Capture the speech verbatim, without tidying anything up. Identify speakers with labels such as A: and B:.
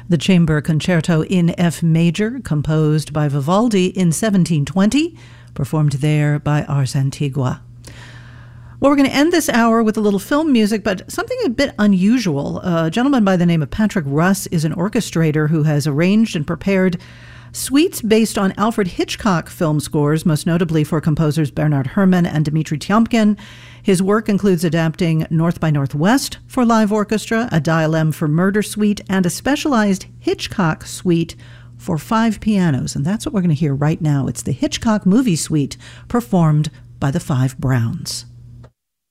A: the Chamber Concerto in F major, composed by Vivaldi in seventeen twenty, performed there by Ars Antigua. Well, we're going to end this hour with a little film music, but something a bit unusual. A gentleman by the name of Patrick Russ is an orchestrator who has arranged and prepared suites based on Alfred Hitchcock film scores, most notably for composers Bernard Herrmann and Dmitri Tiomkin. His work includes adapting North by Northwest for live orchestra, a Dial M for Murder Suite, and a specialized Hitchcock suite for five pianos. And that's what we're going to hear right now. It's the Hitchcock Movie Suite, performed by the Five Browns.